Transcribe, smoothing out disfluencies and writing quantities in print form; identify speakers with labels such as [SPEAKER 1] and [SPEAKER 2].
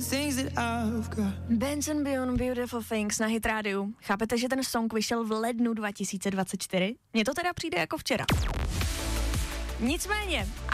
[SPEAKER 1] Benson Beyond Beautiful Things na Hit rádiu. Chápete, že ten song vyšel v lednu 2024? Mně to teda přijde jako včera. Nicméně,